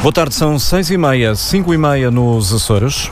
Boa tarde, são 6h30, 5h30 nos Açores.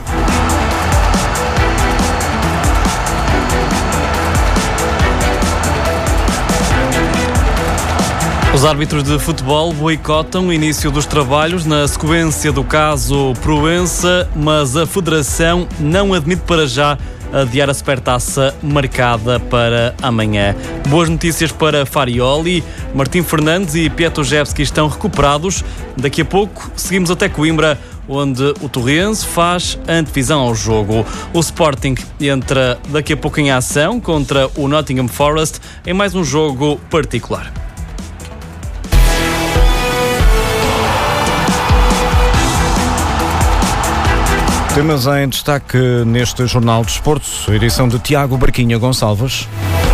Os árbitros de futebol boicotam o início dos trabalhos na sequência do caso Proença, mas a Federação não admite para já adiar a supertaça marcada para amanhã. Boas notícias para Farioli, Martim Fernandes e Pietruszewski estão recuperados. Daqui a pouco seguimos até Coimbra, onde o Torriense faz antevisão ao jogo. O Sporting entra daqui a pouco em ação contra o Nottingham Forest em mais um jogo particular. Temas em destaque neste Jornal de Desporto, edição de Tiago Barquinha Gonçalves.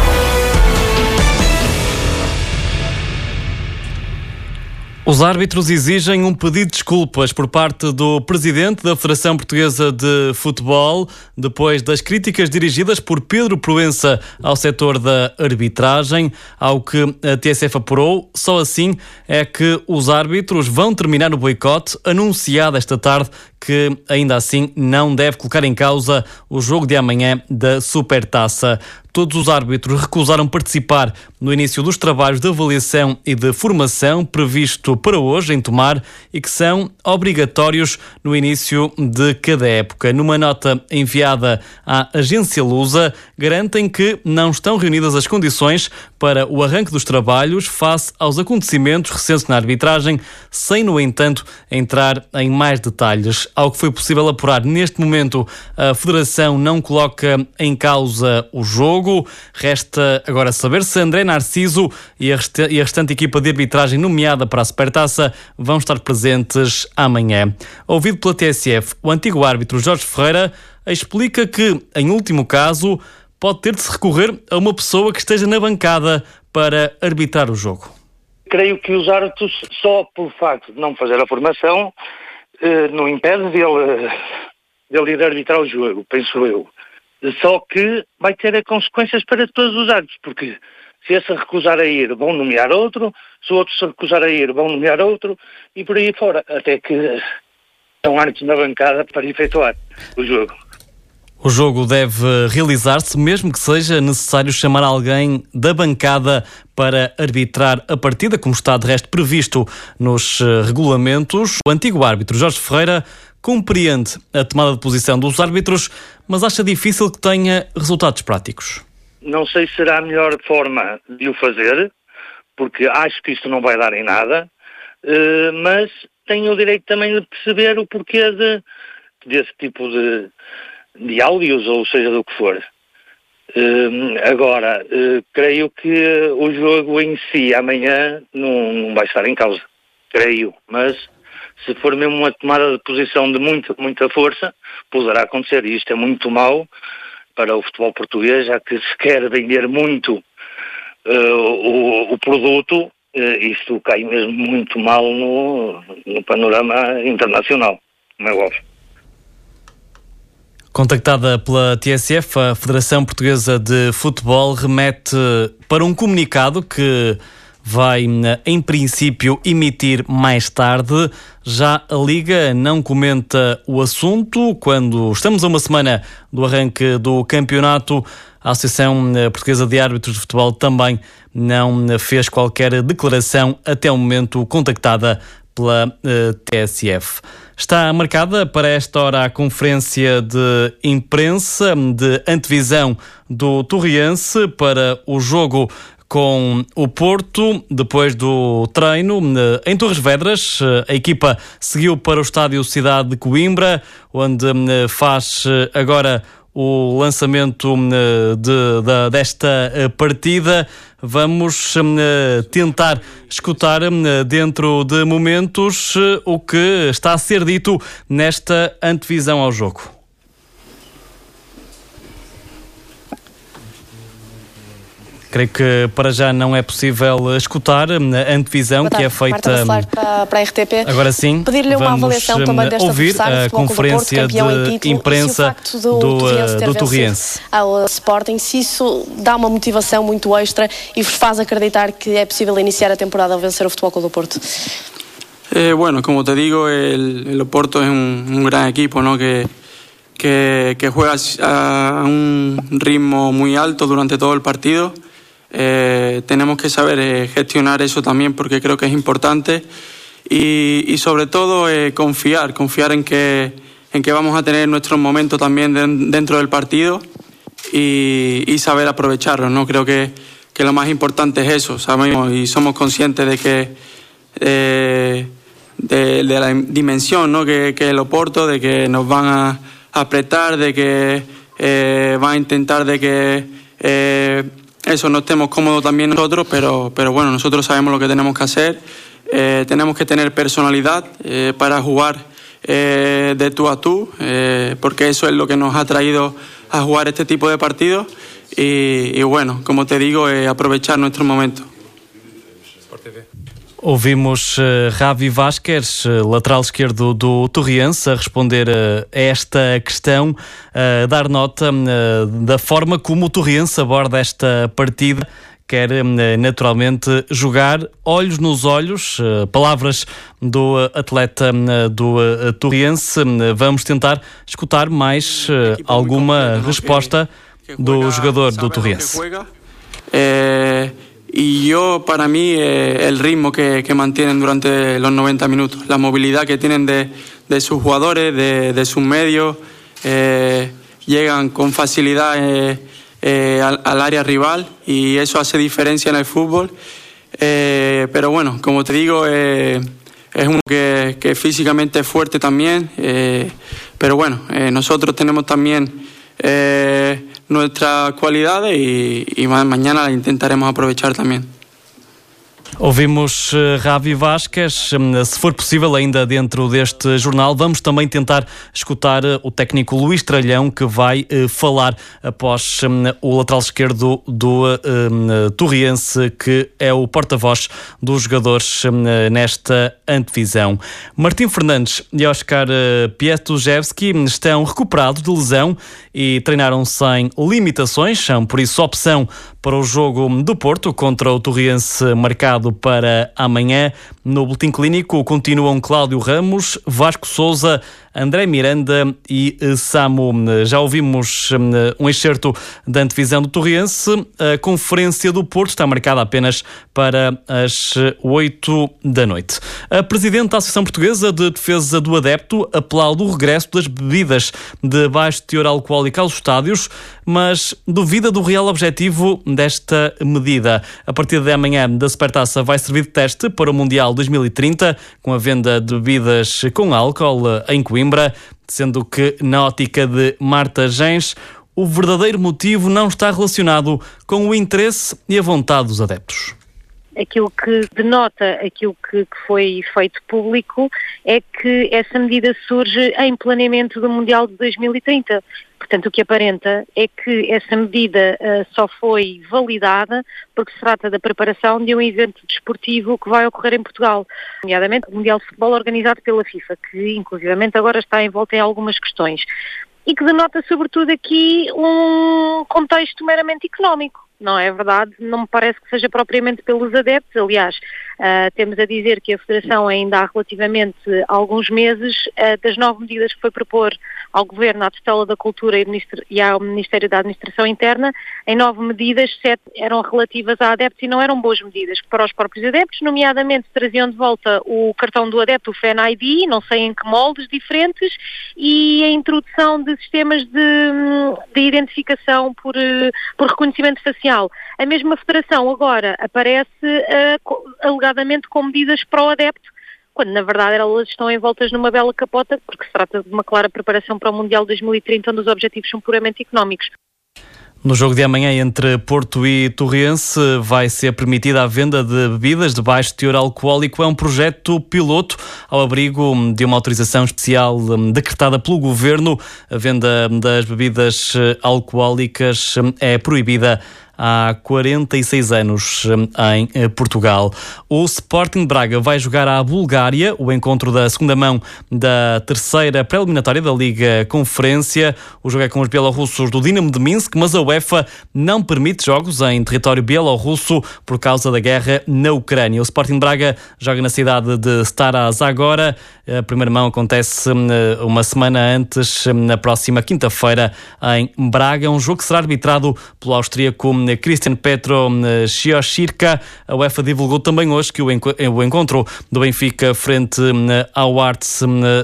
Os árbitros exigem um pedido de desculpas por parte do presidente da Federação Portuguesa de Futebol, depois das críticas dirigidas por Pedro Proença ao setor da arbitragem. Ao que a TSF apurou, só assim é que os árbitros vão terminar o boicote, anunciado esta tarde, que ainda assim não deve colocar em causa o jogo de amanhã da Supertaça. Todos os árbitros recusaram participar no início dos trabalhos de avaliação e de formação previsto para hoje em Tomar e que são obrigatórios no início de cada época. Numa nota enviada à agência Lusa, garantem que não estão reunidas as condições para o arranque dos trabalhos face aos acontecimentos recentes na arbitragem, sem, no entanto, entrar em mais detalhes. Ao que foi possível apurar neste momento, a Federação não coloca em causa o jogo. Resta agora saber se André Narciso e a restante equipa de arbitragem nomeada para a Supertaça vão estar presentes amanhã. Ouvido pela TSF, o antigo árbitro Jorge Ferreira explica que, em último caso, pode ter de se recorrer a uma pessoa que esteja na bancada para arbitrar o jogo. Creio que os árbitros, só por facto de não fazer a formação, não impede dele ir arbitrar o jogo, penso eu. Só que vai ter consequências para todos os árbitros, porque se esse recusar a ir, vão nomear outro, se o outro se recusar a ir, vão nomear outro, e por aí fora, até que estão árbitros na bancada para efetuar o jogo. O jogo deve realizar-se, mesmo que seja necessário chamar alguém da bancada para arbitrar a partida, como está de resto previsto nos regulamentos. O antigo árbitro Jorge Ferreira compreende a tomada de posição dos árbitros, mas acha difícil que tenha resultados práticos. Não sei se será a melhor forma de o fazer, porque acho que isto não vai dar em nada, mas tenho o direito também de perceber o porquê desse tipo de áudios, ou seja, do que for. Agora, creio que o jogo em si amanhã não vai estar em causa, creio, mas se for mesmo uma tomada de posição de muita força, poderá acontecer, e isto é muito mau para o futebol português, já que se quer vender muito o produto, isto cai mesmo muito mal no panorama internacional, como é óbvio. Contactada pela TSF, a Federação Portuguesa de Futebol remete para um comunicado que vai, em princípio, emitir mais tarde. Já a Liga não comenta o assunto. Quando estamos a uma semana do arranque do campeonato, a Associação Portuguesa de Árbitros de Futebol também não fez qualquer declaração até o momento, contactada pela TSF. Está marcada para esta hora a conferência de imprensa de antevisão do Torriense para o jogo com o Porto. Depois do treino em Torres Vedras, a equipa seguiu para o estádio Cidade de Coimbra, onde faz agora o lançamento desta partida. Vamos tentar escutar dentro de momentos o que está a ser dito nesta antevisão ao jogo. Creio que para já não é possível escutar a antevisão que é feita para a RTP. Agora sim, pedir-lhe uma avaliação também desta ouvir a conferência de imprensa do Torriense. Ao Sporting, se isso dá uma motivação muito extra e vos faz acreditar que é possível iniciar a temporada a vencer o Futebol Clube do Porto. Bueno, como te digo, el Oporto es un gran equipo, ¿no? que juega a un ritmo muy alto durante todo el partido. Tenemos que saber gestionar eso también, porque creo que es importante, y sobre todo confiar en que vamos a tener nuestros momentos también dentro del partido y saber aprovecharlos, ¿no? Creo que lo más importante es eso, sabemos y somos conscientes de que de la dimensión, ¿no? que el Oporto, de que nos van a apretar, de que van a intentar de que eso no estemos cómodos también nosotros, pero bueno, nosotros sabemos lo que tenemos que hacer. Tenemos que tener personalidad para jugar de tú a tú, porque eso es lo que nos ha traído a jugar este tipo de partidos y bueno, como te digo, aprovechar nuestro momento. Ouvimos Javi Vázquez, lateral esquerdo do Torriense, a responder a esta questão, dar nota da forma como o Torriense aborda esta partida. Quer naturalmente jogar olhos nos olhos, palavras do atleta do Torriense. Vamos tentar escutar mais alguma resposta do jogador do Torriense. Y yo, para mí, el ritmo que mantienen durante los 90 minutos, la movilidad que tienen de sus jugadores, de sus medios, llegan con facilidad al área rival y eso hace diferencia en el fútbol. Pero bueno, como te digo, es uno que físicamente es fuerte también, pero bueno, nosotros tenemos también nuestras cualidades y mañana las intentaremos aprovechar también. Ouvimos Javi Vázquez. Se for possível, ainda dentro deste jornal, vamos também tentar escutar o técnico Luís Tralhão, que vai falar após o lateral esquerdo do Torriense, que é o porta-voz dos jogadores nesta antevisão. Martim Fernandes e Oscar Pietruszewski estão recuperados de lesão e treinaram sem limitações, são por isso opção para o jogo do Porto contra o Torriense, marcado para amanhã. No boletim clínico continuam Cláudio Ramos, Vasco Sousa, André Miranda e Samu. Já ouvimos um excerto da antevisão do Torriense. A conferência do Porto está marcada apenas para as 8 da noite. A presidente da Associação Portuguesa de Defesa do Adepto aplaude o regresso das bebidas de baixo teor alcoólico aos estádios, mas duvida do real objetivo desta medida. A partir de amanhã, da Supertaça vai servir de teste para o Mundial 2030, com a venda de bebidas com álcool em Coimbra, sendo que, na ótica de Marta Gens, o verdadeiro motivo não está relacionado com o interesse e a vontade dos adeptos. Aquilo que denota aquilo que foi feito público é que essa medida surge em planeamento do Mundial de 2030. Portanto, o que aparenta é que essa medida só foi validada porque se trata da preparação de um evento desportivo que vai ocorrer em Portugal, nomeadamente o Mundial de Futebol organizado pela FIFA, que inclusivamente agora está envolta em algumas questões, e que denota sobretudo aqui um contexto meramente económico. Não é verdade? Não me parece que seja propriamente pelos adeptos. Aliás, temos a dizer que a Federação ainda há relativamente alguns meses, das 9 medidas que foi propor ao Governo, à Tutela da Cultura e ao Ministério da Administração Interna, em 9 medidas, 7 eram relativas a adeptos e não eram boas medidas para os próprios adeptos, nomeadamente traziam de volta o cartão do adepto, o FAN-ID, não sei em que moldes diferentes, e a introdução de sistemas de identificação por reconhecimento facial. A mesma Federação agora aparece alegadamente com medidas para o adepto, quando na verdade elas estão envoltas numa bela capota, porque se trata de uma clara preparação para o Mundial 2030, onde os objetivos são puramente económicos. No jogo de amanhã entre Porto e Torriense vai ser permitida a venda de bebidas de baixo teor alcoólico. É um projeto piloto ao abrigo de uma autorização especial decretada pelo Governo. A venda das bebidas alcoólicas é proibida há 46 anos em Portugal. O Sporting Braga vai jogar à Bulgária o encontro da segunda mão da terceira pré-eliminatória da Liga Conferência. O jogo é com os bielorrussos do Dinamo de Minsk, mas a UEFA não permite jogos em território bielorrusso por causa da guerra na Ucrânia. O Sporting Braga joga na cidade de Stara Zagora. A primeira mão acontece uma semana antes, na próxima quinta-feira, em Braga. É um jogo que será arbitrado pelo austríaco Christian Petro Sioshirka. A UEFA divulgou também hoje que o encontro do Benfica frente ao Arts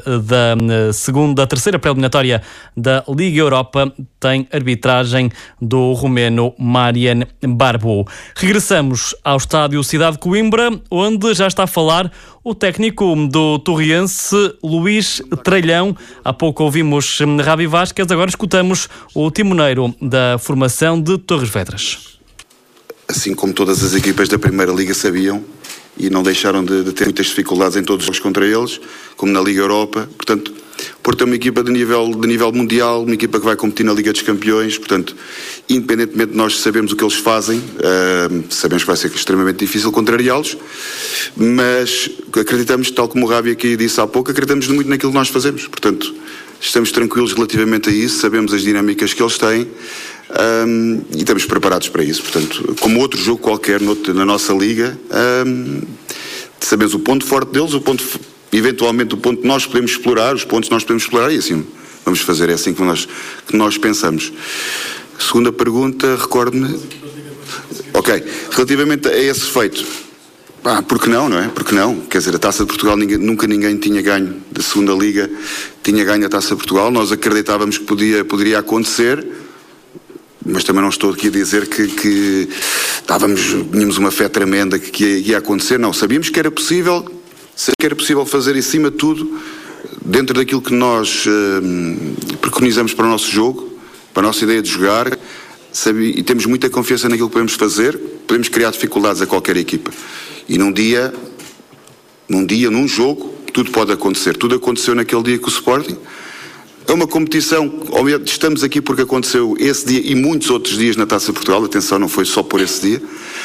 da terceira pré-eliminatória da Liga Europa tem arbitragem do romeno Marian Barbu. Regressamos ao estádio Cidade de Coimbra, onde já está a falar o técnico do Torriense, Luís Trelhão. Há pouco ouvimos Rabi Vázquez, agora escutamos o timoneiro da formação de Torres Vedras. Assim como todas as equipas da Primeira Liga sabiam e não deixaram de ter muitas dificuldades em todos os jogos contra eles, como na Liga Europa. Portanto, Porto é uma equipa de nível mundial, uma equipa que vai competir na Liga dos Campeões. Portanto, independentemente de nós sabermos o que eles fazem, sabemos que vai ser extremamente difícil contrariá-los, mas acreditamos, tal como o Rabi aqui disse há pouco, acreditamos muito naquilo que nós fazemos. Portanto, estamos tranquilos relativamente a isso, sabemos as dinâmicas que eles têm e estamos preparados para isso. Portanto, como outro jogo qualquer na nossa Liga, sabemos o ponto forte deles, eventualmente o ponto que nós podemos explorar, os pontos que nós podemos explorar, e assim vamos fazer, é assim que nós pensamos. Segunda pergunta, recordo-me. Ok, relativamente a esse feito, porque não é? Porque não? Quer dizer, a Taça de Portugal, nunca ninguém tinha ganho da segunda Liga, tinha ganho a Taça de Portugal. Nós acreditávamos que poderia acontecer, mas também não estou aqui a dizer que tínhamos uma fé tremenda que ia acontecer. Não, sabíamos que era possível fazer, acima de tudo, dentro daquilo que nós preconizamos para o nosso jogo, para a nossa ideia de jogar, e temos muita confiança naquilo que podemos fazer. Podemos criar dificuldades a qualquer equipa. E num jogo, tudo pode acontecer. Tudo aconteceu naquele dia com o Sporting. É uma competição, estamos aqui porque aconteceu esse dia e muitos outros dias na Taça de Portugal. Atenção, não foi só por esse dia.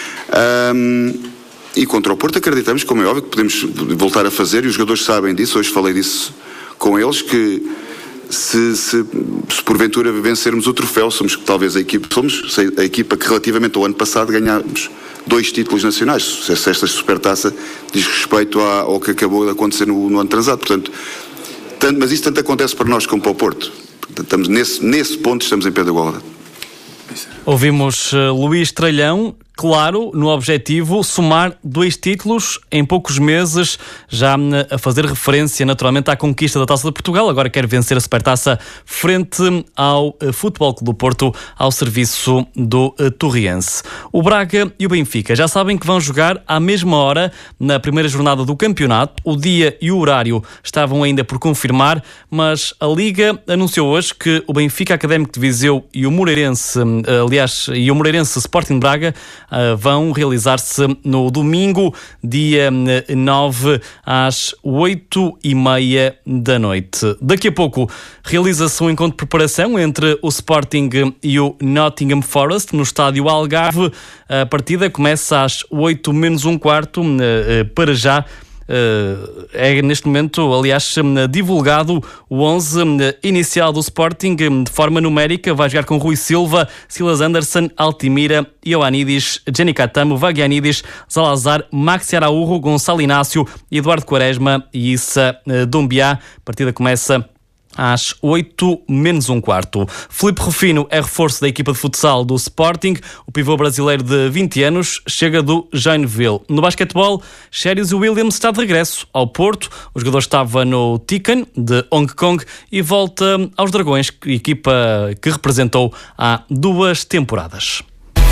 E contra o Porto acreditamos, como é óbvio, que podemos voltar a fazer, e os jogadores sabem disso. Hoje falei disso com eles, que se porventura vencermos o troféu, somos talvez a equipa que relativamente ao ano passado ganhámos 2 títulos nacionais, se esta supertaça diz respeito ao que acabou de acontecer no ano transado. Portanto, mas isso tanto acontece para nós como para o Porto. Portanto, estamos nesse ponto, estamos em pé de igualdade. Ouvimos Luís Trelhão, claro, no objetivo somar 2 títulos em poucos meses, já a fazer referência naturalmente à conquista da Taça de Portugal. Agora quer vencer a Supertaça frente ao Futebol Clube do Porto, ao serviço do Torriense. O Braga e o Benfica já sabem que vão jogar à mesma hora na primeira jornada do campeonato. O dia e o horário estavam ainda por confirmar, mas a Liga anunciou hoje que o Benfica Académico de Viseu e o Moreirense Sporting Braga vão realizar-se no domingo, dia 9, às 8h30 da noite. Daqui a pouco realiza-se um encontro de preparação entre o Sporting e o Nottingham Forest no estádio Algarve. A partida começa às 8 menos um quarto. Para já é neste momento, aliás, divulgado o 11 inicial do Sporting de forma numérica. Vai jogar com Rui Silva, Silas Anderson, Altimira, Ioannidis, Jenny Catamo, Vagianidis, Salazar, Maxi Araújo, Gonçalo Inácio, Eduardo Quaresma e Issa Doumbia. A partida começa às 8 menos um quarto. Filipe Rufino é reforço da equipa de futsal do Sporting. O pivô brasileiro de 20 anos chega do Joinville. No basquetebol, Sherrius Williams está de regresso ao Porto. O jogador estava no Tican de Hong Kong e volta aos Dragões, equipa que representou há 2 temporadas.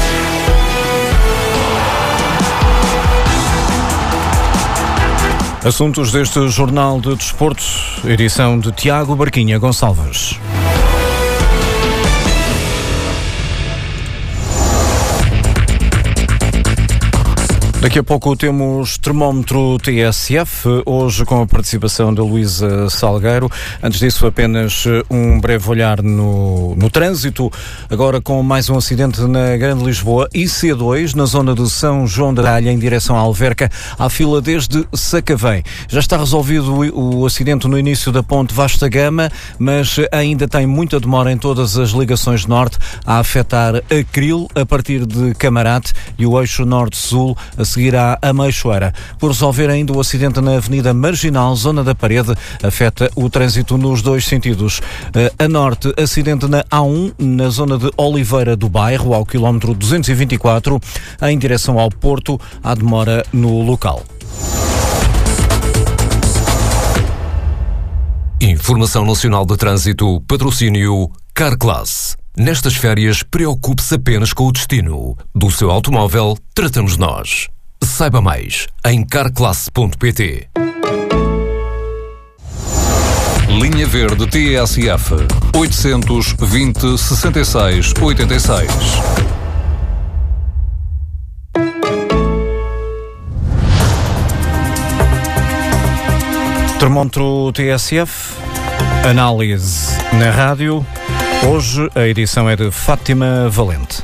Assuntos deste Jornal de Desporto, edição de Tiago Barquinha Gonçalves. Daqui a pouco temos termómetro TSF, hoje com a participação da Luísa Salgueiro. Antes disso, apenas um breve olhar no trânsito. Agora com mais um acidente na Grande Lisboa, IC2, na zona de São João da Talha, em direção à Alverca, à fila desde Sacavém. Já está resolvido o acidente no início da ponte Vasta Gama, mas ainda tem muita demora em todas as ligações norte a afetar a Cril, a partir de Camarate, e o eixo norte-sul a seguir à Ameixoeira. Por resolver ainda o acidente na Avenida Marginal, zona da Parede, afeta o trânsito nos dois sentidos. A norte, acidente na A1, na zona de Oliveira do Bairro, ao quilómetro 224, em direção ao Porto, há demora no local. Informação Nacional de Trânsito, patrocínio Carclass. Nestas férias, preocupe-se apenas com o destino. Do seu automóvel, tratamos nós. Saiba mais em carclass.pt. Linha Verde TSF 820 66 86. Termómetro TSF, análise na rádio. Hoje a edição é de Fátima Valente.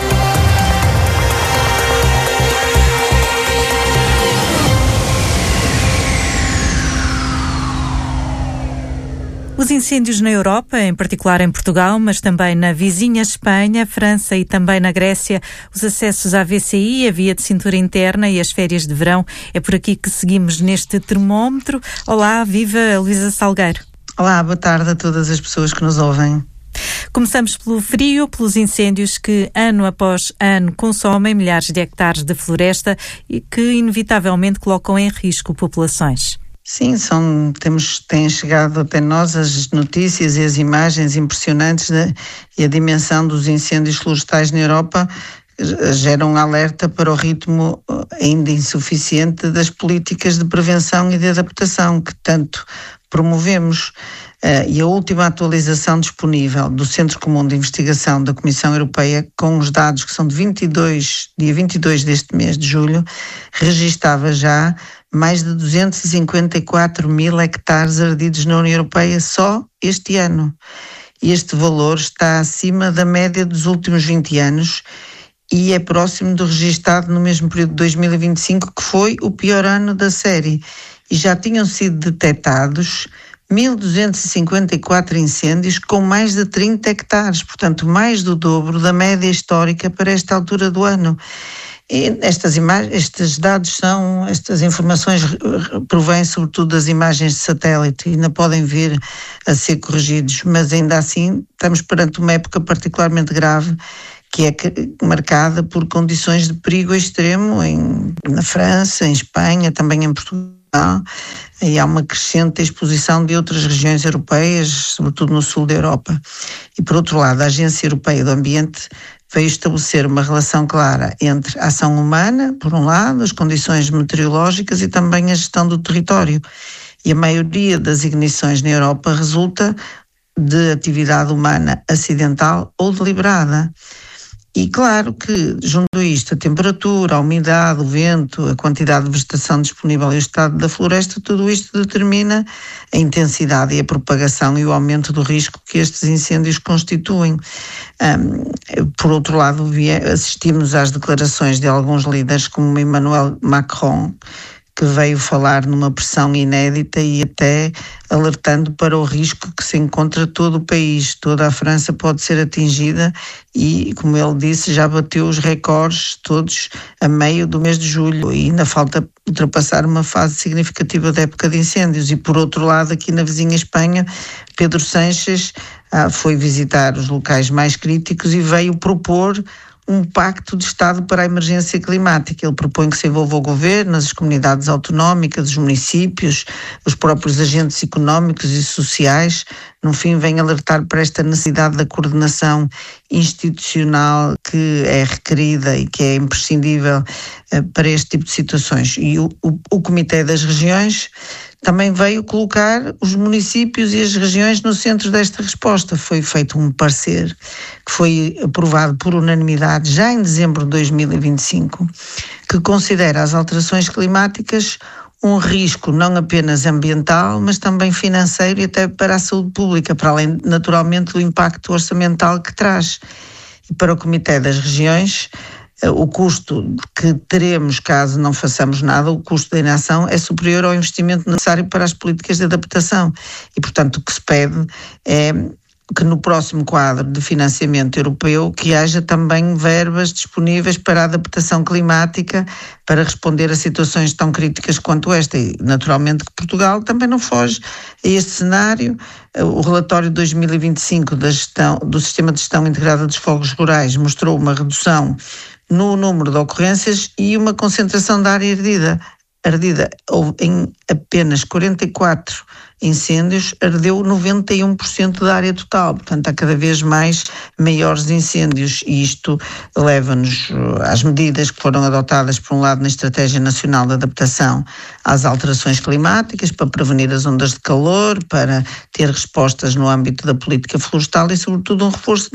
Os incêndios na Europa, em particular em Portugal, mas também na vizinha Espanha, França e também na Grécia, os acessos à VCI, a via de cintura interna e as férias de verão. É por aqui que seguimos neste termómetro. Olá, viva Luísa Salgueiro. Olá, boa tarde a todas as pessoas que nos ouvem. Começamos pelo frio, pelos incêndios que ano após ano consomem milhares de hectares de floresta e que inevitavelmente colocam em risco populações. Sim, têm chegado até nós as notícias e as imagens impressionantes e a dimensão dos incêndios florestais na Europa geram um alerta para o ritmo ainda insuficiente das políticas de prevenção e de adaptação que tanto promovemos. E a última atualização disponível do Centro Comum de Investigação da Comissão Europeia, com os dados que são de dia 22 deste mês de julho, registava já mais de 254 mil hectares ardidos na União Europeia só este ano. Este valor está acima da média dos últimos 20 anos e é próximo do registado no mesmo período de 2025, que foi o pior ano da série. E já tinham sido detectados 1.254 incêndios com mais de 30 hectares, portanto mais do dobro da média histórica para esta altura do ano. E estas informações provêm sobretudo das imagens de satélite e ainda podem vir a ser corrigidos, mas ainda assim estamos perante uma época particularmente grave, que é marcada por condições de perigo extremo na França, em Espanha, também em Portugal. E há uma crescente exposição de outras regiões europeias, sobretudo no sul da Europa. E por outro lado, a Agência Europeia do Ambiente veio estabelecer uma relação clara entre a ação humana, por um lado, as condições meteorológicas e também a gestão do território. E a maioria das ignições na Europa resulta de atividade humana acidental ou deliberada. E claro que, junto a isto, a temperatura, a umidade, o vento, a quantidade de vegetação disponível e o estado da floresta, tudo isto determina a intensidade e a propagação e o aumento do risco que estes incêndios constituem. Por outro lado, assistimos às declarações de alguns líderes, como Emmanuel Macron, que veio falar numa pressão inédita e até alertando para o risco que se encontra todo o país. Toda a França pode ser atingida e, como ele disse, já bateu os recordes todos a meio do mês de julho e ainda falta ultrapassar uma fase significativa da época de incêndios. E, por outro lado, aqui na vizinha Espanha, Pedro Sánchez foi visitar os locais mais críticos e veio propor um pacto de Estado para a emergência climática. Ele propõe que se envolva o governo, as comunidades autonómicas, os municípios, os próprios agentes económicos e sociais. No fim, vem alertar para esta necessidade da coordenação institucional que é requerida e que é imprescindível para este tipo de situações. E o Comitê das Regiões também veio colocar os municípios e as regiões no centro desta resposta. Foi feito um parecer que foi aprovado por unanimidade já em dezembro de 2025, que considera as alterações climáticas um risco não apenas ambiental, mas também financeiro e até para a saúde pública, para além, naturalmente, do impacto orçamental que traz. E para o Comitê das Regiões, o custo que teremos caso não façamos nada, o custo da inação é superior ao investimento necessário para as políticas de adaptação. E, portanto, o que se pede é que no próximo quadro de financiamento europeu que haja também verbas disponíveis para a adaptação climática para responder a situações tão críticas quanto esta. E naturalmente que Portugal também não foge a este cenário. O relatório de 2025 do Sistema de Gestão Integrada dos Fogos Rurais mostrou uma redução no número de ocorrências e uma concentração da área ardida. Houve em apenas 44 incêndios, ardeu 91% da área total, portanto há cada vez maiores incêndios, e isto leva-nos às medidas que foram adotadas, por um lado, na Estratégia Nacional de Adaptação às Alterações Climáticas, para prevenir as ondas de calor, para ter respostas no âmbito da política florestal e, sobretudo, um reforço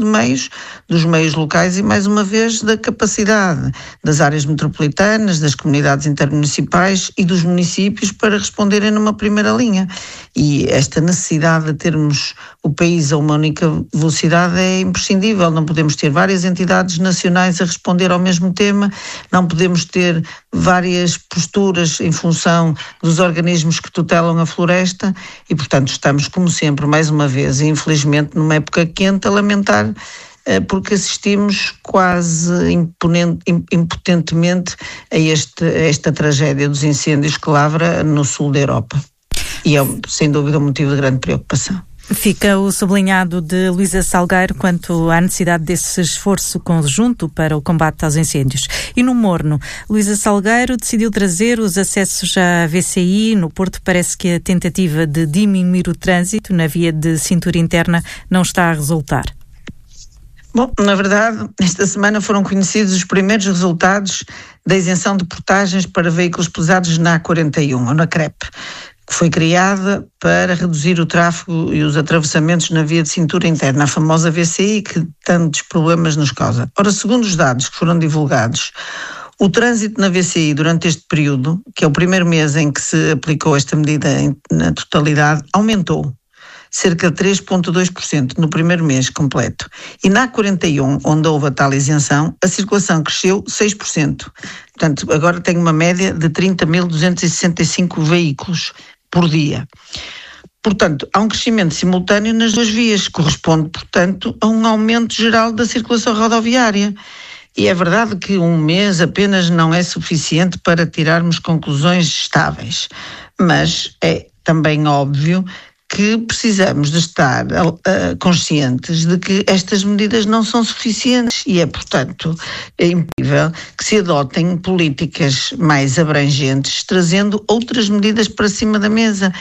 dos meios locais e, mais uma vez, da capacidade das áreas metropolitanas, das comunidades intermunicipais e dos municípios para responderem numa primeira linha. E esta necessidade de termos o país a uma única velocidade é imprescindível. Não podemos ter várias entidades nacionais a responder ao mesmo tema, não podemos ter várias posturas em função dos organismos que tutelam a floresta e, portanto, estamos, como sempre, mais uma vez, infelizmente, numa época quente, a lamentar porque assistimos quase impotentemente a esta tragédia dos incêndios que lavra no sul da Europa. E é, sem dúvida, um motivo de grande preocupação. Fica o sublinhado de Luísa Salgueiro quanto à necessidade desse esforço conjunto para o combate aos incêndios. E no Morno, Luísa Salgueiro decidiu trazer os acessos à VCI. No Porto, parece que a tentativa de diminuir o trânsito na via de cintura interna não está a resultar. Bom, na verdade, esta semana foram conhecidos os primeiros resultados da isenção de portagens para veículos pesados na A41, ou na CREP, que foi criada para reduzir o tráfego e os atravessamentos na via de cintura interna, a famosa VCI, que tantos problemas nos causa. Ora, segundo os dados que foram divulgados, o trânsito na VCI durante este período, que é o primeiro mês em que se aplicou esta medida na totalidade, aumentou cerca de 3,2% no primeiro mês completo. E na A41, onde houve a tal isenção, a circulação cresceu 6%. Portanto, agora tem uma média de 30.265 veículos por dia. Portanto, há um crescimento simultâneo nas duas vias, corresponde, portanto, a um aumento geral da circulação rodoviária. E é verdade que um mês apenas não é suficiente para tirarmos conclusões estáveis, mas é também óbvio que precisamos de estar conscientes de que estas medidas não são suficientes e é, portanto, impossível que se adotem políticas mais abrangentes, trazendo outras medidas para cima da mesa.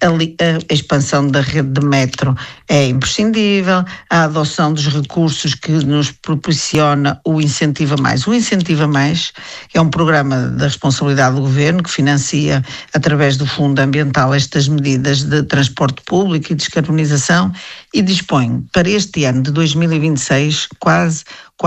A expansão da rede de metro é imprescindível, a adoção dos recursos que nos proporciona o Incentiva Mais. O Incentiva Mais é um programa da responsabilidade do Governo que financia, através do Fundo Ambiental, estas medidas de transporte público e descarbonização e dispõe para este ano de 2026 quase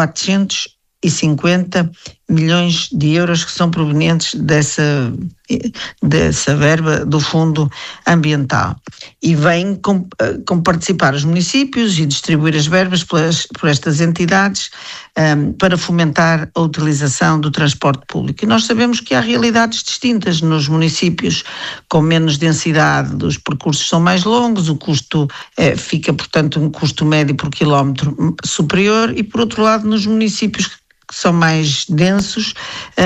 450 milhões de euros que são provenientes dessa verba do Fundo Ambiental. E vem com participar os municípios e distribuir as verbas por estas entidades para fomentar a utilização do transporte público. E nós sabemos que há realidades distintas nos municípios com menos densidade, os percursos são mais longos, o custo fica, portanto, um custo médio por quilómetro superior e, por outro lado, nos municípios que são mais densos,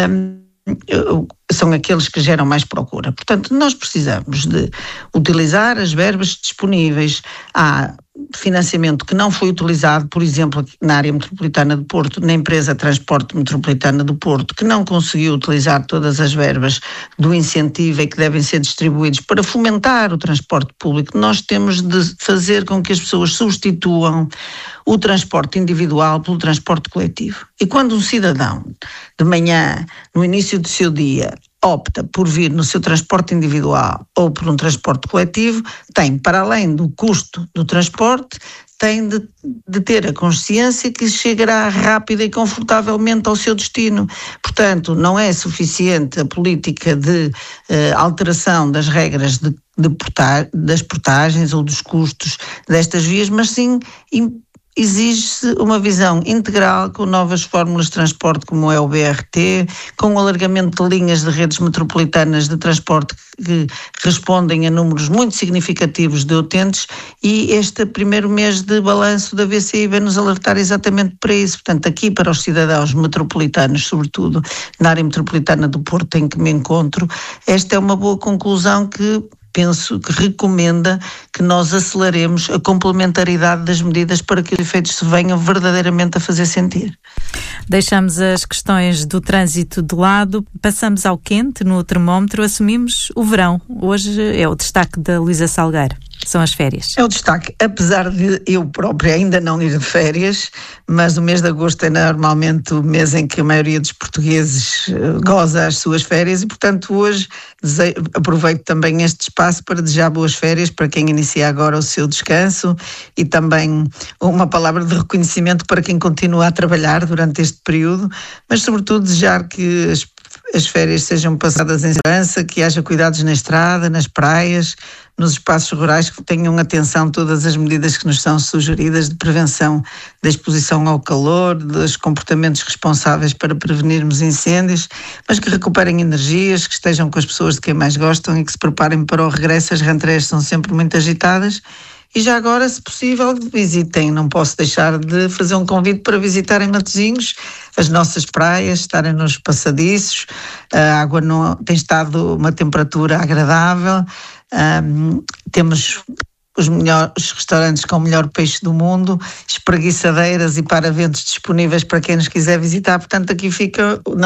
são aqueles que geram mais procura. Portanto, nós precisamos de utilizar as verbas disponíveis. Há financiamento que não foi utilizado, por exemplo, na área metropolitana do Porto, na empresa Transporte Metropolitana do Porto, que não conseguiu utilizar todas as verbas do incentivo e que devem ser distribuídos para fomentar o transporte público. Nós temos de fazer com que as pessoas substituam o transporte individual pelo transporte coletivo. E quando um cidadão, de manhã, no início do seu dia, opta por vir no seu transporte individual ou por um transporte coletivo, tem, para além do custo do transporte, tem de ter a consciência que chegará rápida e confortavelmente ao seu destino. Portanto, não é suficiente a política de alteração das regras das portagens ou dos custos destas vias, mas sim exige-se uma visão integral com novas fórmulas de transporte como é o BRT, com o alargamento de linhas de redes metropolitanas de transporte que respondem a números muito significativos de utentes, e este primeiro mês de balanço da VCI vai nos alertar exatamente para isso. Portanto, aqui para os cidadãos metropolitanos, sobretudo na área metropolitana do Porto em que me encontro, esta é uma boa conclusão que penso que recomenda que nós aceleremos a complementaridade das medidas para que os efeitos se venham verdadeiramente a fazer sentir. Deixamos as questões do trânsito de lado, passamos ao quente no termómetro, assumimos o verão. Hoje é o destaque da Luísa Salgueiro. São as férias. É o destaque, apesar de eu própria ainda não ir de férias, mas o mês de agosto é normalmente o mês em que a maioria dos portugueses goza as suas férias e, portanto, hoje aproveito também este espaço para desejar boas férias para quem inicia agora o seu descanso e também uma palavra de reconhecimento para quem continua a trabalhar durante este período, mas sobretudo desejar que as férias sejam passadas em segurança, que haja cuidados na estrada, nas praias, nos espaços rurais, que tenham atenção a todas as medidas que nos são sugeridas de prevenção da exposição ao calor, dos comportamentos responsáveis para prevenirmos incêndios, mas que recuperem energias, que estejam com as pessoas de quem mais gostam e que se preparem para o regresso. As rentreiras são sempre muito agitadas. E já agora, se possível, visitem. Não posso deixar de fazer um convite para visitarem Matosinhos, as nossas praias, estarem nos passadiços. A água tem estado uma temperatura agradável. Temos os melhores restaurantes com o melhor peixe do mundo, espreguiçadeiras e paraventos disponíveis para quem nos quiser visitar. Portanto, aqui fica